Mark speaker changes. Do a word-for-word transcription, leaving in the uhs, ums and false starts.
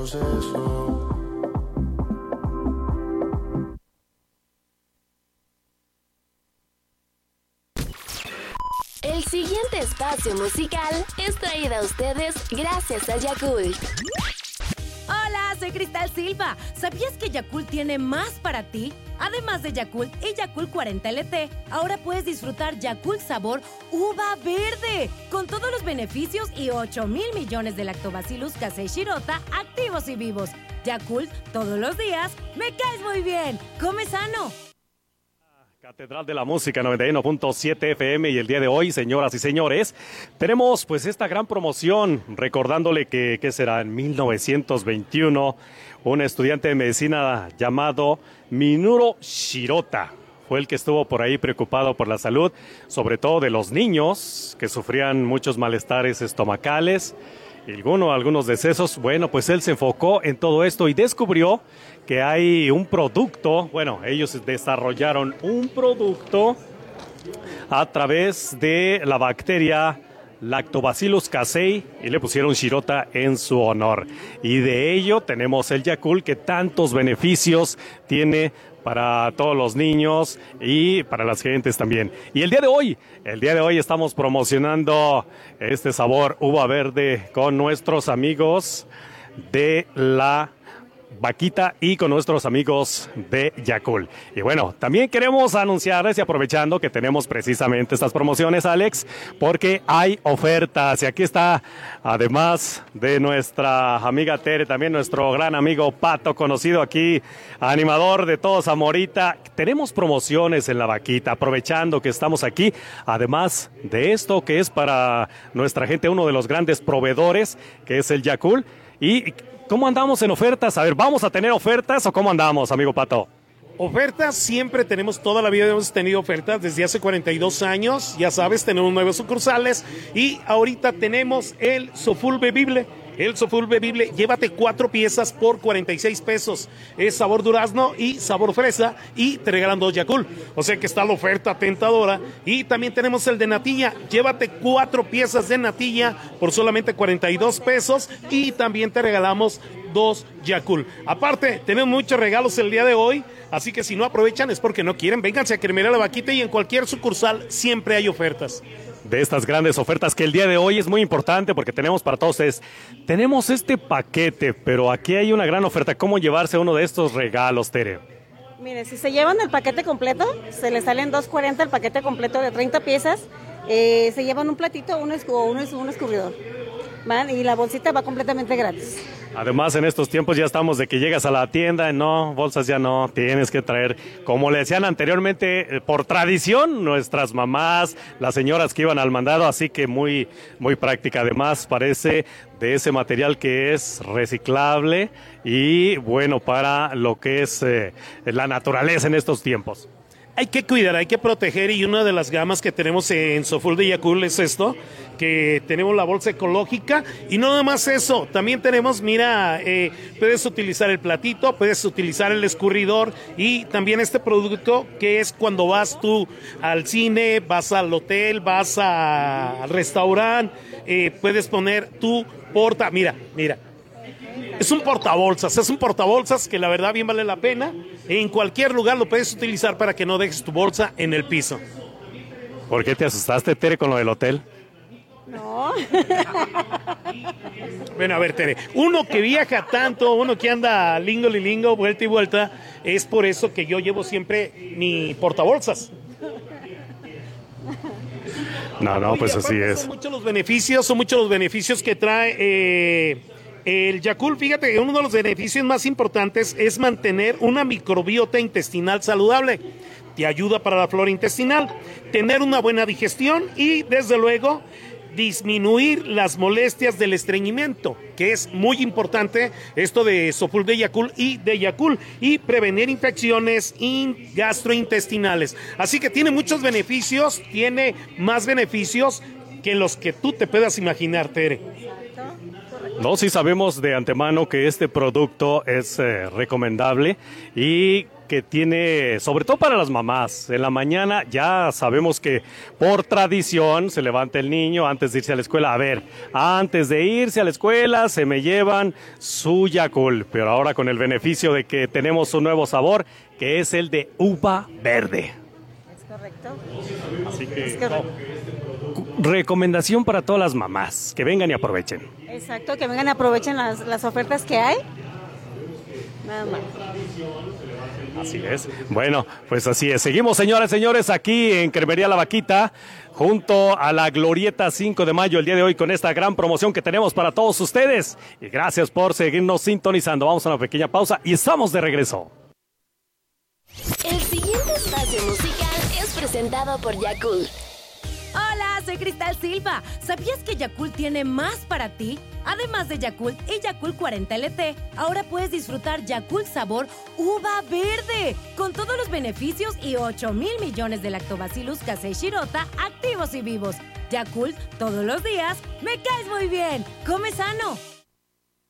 Speaker 1: proceso.
Speaker 2: El siguiente espacio musical es traído a ustedes gracias a Yakult.
Speaker 3: Hola, soy Cristal Silva. ¿Sabías que Yakult tiene más para ti? Además de Yakult y Yakult cuarenta L T, ahora puedes disfrutar Yakult sabor uva verde, con todos los beneficios y ocho mil millones de Lactobacillus casei shirota activos y vivos. Yakult, todos los días, me caes muy bien. Come sano.
Speaker 4: Catedral de la Música noventa y uno punto siete F M, y el día de hoy, señoras y señores, tenemos pues esta gran promoción, recordándole que, ¿qué será? En mil novecientos veintiuno, un estudiante de medicina llamado Minoru Shirota fue el que estuvo por ahí preocupado por la salud, sobre todo de los niños que sufrían muchos malestares estomacales, y algunos, algunos decesos. Bueno, pues él se enfocó en todo esto y descubrió que hay un producto, bueno, ellos desarrollaron un producto a través de la bacteria Lactobacillus casei y le pusieron Shirota en su honor. Y de ello tenemos el Yakult, que tantos beneficios tiene para todos los niños y para las gentes también. Y el día de hoy, el día de hoy estamos promocionando este sabor uva verde con nuestros amigos de la Vaquita y con nuestros amigos de Yakult. Y bueno, también queremos anunciarles, y aprovechando que tenemos precisamente estas promociones, Alex, porque hay ofertas. Y aquí está, además de nuestra amiga Tere, también nuestro gran amigo Pato, conocido aquí, animador de todo Zamorita. Tenemos promociones en la Vaquita, aprovechando que estamos aquí. Además de esto, que es para nuestra gente uno de los grandes proveedores, que es el Yakult. Y ¿cómo andamos en ofertas? A ver, ¿vamos a tener ofertas o cómo andamos, amigo Pato?
Speaker 5: Ofertas, siempre tenemos, toda la vida hemos tenido ofertas desde hace cuarenta y dos años, ya sabes, tenemos nueve sucursales y ahorita tenemos el Soful bebible. El Soful bebible, llévate cuatro piezas por cuarenta y seis pesos. Es sabor durazno y sabor fresa y te regalan dos Yakult. O sea que está la oferta tentadora. Y también tenemos el de natilla. Llévate cuatro piezas de natilla por solamente cuarenta y dos pesos y también te regalamos dos Yakult. Aparte, tenemos muchos regalos el día de hoy, así que si no aprovechan es porque no quieren. Vénganse a Cremería La Vaquita y en cualquier sucursal siempre hay ofertas.
Speaker 4: De estas grandes ofertas que el día de hoy es muy importante porque tenemos para todos ustedes. Tenemos este paquete, pero aquí hay una gran oferta. ¿Cómo llevarse uno de estos regalos, Tere?
Speaker 6: Mire, si se llevan el paquete completo, se les salen dos cuarenta el paquete completo de treinta piezas. Eh, se llevan un platito, uno, uno, un escurridor. ¿Van? Y la bolsita va completamente gratis.
Speaker 4: Además, en estos tiempos ya estamos de que llegas a la tienda, no, bolsas ya no, tienes que traer, como le decían anteriormente, por tradición, nuestras mamás, las señoras que iban al mandado, así que muy, muy práctica. Además, parece de ese material que es reciclable y bueno para lo que es eh, la naturaleza en estos tiempos.
Speaker 5: Hay que cuidar, hay que proteger, y una de las gamas que tenemos en Soful de Yakult es esto, que tenemos la bolsa ecológica, y no nada más eso, también tenemos, mira, eh, puedes utilizar el platito, puedes utilizar el escurridor, y también este producto que es cuando vas tú al cine, vas al hotel, vas a, al restaurante, eh, puedes poner tu porta, mira, mira. Es un portabolsas, es un portabolsas que la verdad bien vale la pena. En cualquier lugar lo puedes utilizar para que no dejes tu bolsa en el piso.
Speaker 4: ¿Por qué te asustaste, Tere, con lo del hotel?
Speaker 6: No.
Speaker 5: Bueno, a ver, Tere, uno que viaja tanto, uno que anda lingo y lingo, vuelta y vuelta, es por eso que yo llevo siempre mi portabolsas.
Speaker 4: No, no, pues
Speaker 5: Oye,
Speaker 4: así es.
Speaker 5: Son muchos los beneficios, son muchos los beneficios que trae eh, el Yakult. Fíjate que uno de los beneficios más importantes es mantener una microbiota intestinal saludable. Te ayuda para la flora intestinal, tener una buena digestión y, desde luego, disminuir las molestias del estreñimiento, que es muy importante esto de Soful de Yakult y de Yakult, y prevenir infecciones in- gastrointestinales. Así que tiene muchos beneficios, tiene más beneficios que los que tú te puedas imaginar, Tere.
Speaker 4: No, sí sabemos de antemano que este producto es eh, recomendable y que tiene, sobre todo para las mamás. En la mañana ya sabemos que por tradición se levanta el niño antes de irse a la escuela. A ver, antes de irse a la escuela se me llevan su Yakult, pero ahora con el beneficio de que tenemos un nuevo sabor, que es el de uva verde.
Speaker 6: Es correcto.
Speaker 4: Así que,
Speaker 6: Es correcto.
Speaker 4: no, recomendación para todas las mamás, que vengan y aprovechen.
Speaker 6: Exacto, que vengan y aprovechen las, las ofertas que hay. Nada más.
Speaker 4: Así es. Bueno, pues así es. Seguimos, señoras y señores, aquí en Cremería La Vaquita, junto a la Glorieta cinco de mayo, el día de hoy, con esta gran promoción que tenemos para todos ustedes. Y gracias por seguirnos sintonizando. Vamos a una pequeña pausa y estamos de regreso.
Speaker 2: El siguiente espacio musical es presentado por Yakult.
Speaker 3: Hola, soy Cristal Silva. ¿Sabías que Yakult tiene más para ti? Además de Yakult y Yakult cuarenta L T, ahora puedes disfrutar Yakult sabor uva verde, con todos los beneficios y ocho mil millones de lactobacillus casei shirota activos y vivos. Yakult todos los días, me caes muy bien. Come sano.